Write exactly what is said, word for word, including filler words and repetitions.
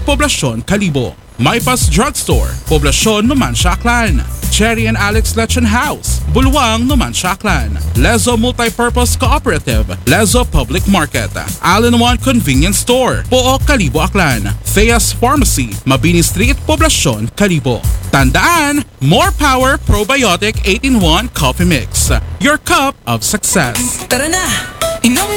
Poblacion, Kalibo. Maypas Drugstore, Poblacion, Numancia, Aklan. Cherry and Alex Lechon House, Bulwang, Numancia, Aklan. Lezo Multipurpose Cooperative, Lezo Public Market. All-in-One Convenience Store, Pook, Kalibo, Aklan. Theas Pharmacy, Mabini Street, Poblacion, Kalibo. Tandaan, More Power Probiotic eight in one Coffee Mix. Your cup of success. Tara na! Inom